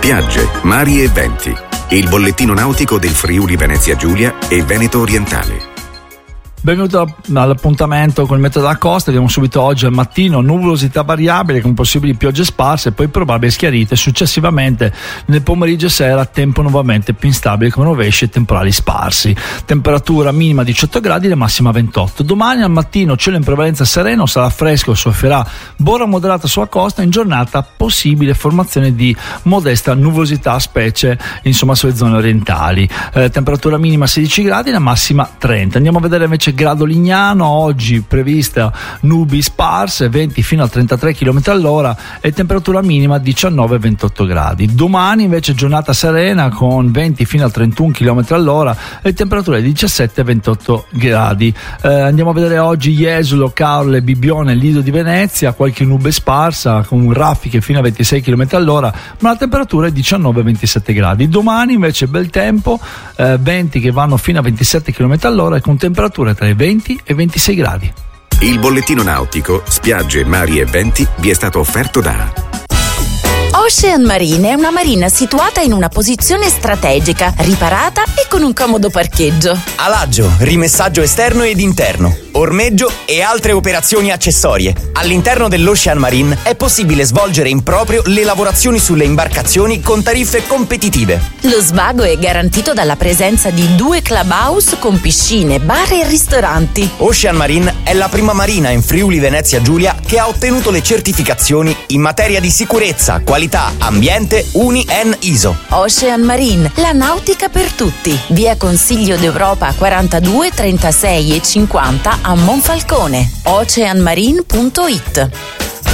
spiagge, mari e venti. Il bollettino nautico del Friuli Venezia Giulia e Veneto Orientale. Benvenuto all'appuntamento con il meteo della costa. Vediamo subito oggi al mattino nuvolosità variabile con possibili piogge sparse e poi probabili schiarite. Successivamente nel pomeriggio e sera tempo nuovamente più instabile con rovesci e temporali sparsi. Temperatura minima 18 gradi, la massima 28. Domani al mattino cielo in prevalenza sereno, sarà fresco, soffierà borra moderata sulla costa. In giornata possibile formazione di modesta nuvolosità, specie insomma sulle zone orientali. Temperatura minima 16 gradi, la massima 30. Andiamo a vedere invece grado Lignano. Oggi prevista nubi sparse, venti fino a 33 km all'ora e temperatura minima 19-28 gradi. Domani invece giornata serena con venti fino a 31 km all'ora e temperature 17-28 gradi. Andiamo a vedere oggi Jesolo, Caorle, Bibbione, Lido di Venezia, qualche nube sparsa con raffiche fino a 26 km all'ora, ma la temperatura è 19-27 gradi. Domani invece bel tempo, venti che vanno fino a 27 km all'ora e con temperature tra i 20 e 26 gradi. Il bollettino nautico, spiagge, mari e venti vi è stato offerto da Ocean Marine è una marina situata in una posizione strategica, riparata e con un comodo parcheggio. Alaggio, rimessaggio esterno ed interno, ormeggio e altre operazioni accessorie. All'interno dell'Ocean Marine è possibile svolgere in proprio le lavorazioni sulle imbarcazioni con tariffe competitive. Lo svago è garantito dalla presenza di 2 clubhouse con piscine, bar e ristoranti. Ocean Marine è la prima marina in Friuli Venezia Giulia che ha ottenuto le certificazioni in materia di sicurezza, qualità, ambiente UNI-EN ISO. Ocean Marine, la nautica per tutti. Via Consiglio d'Europa 42, 36 e 50 a Monfalcone. oceanmarine.it.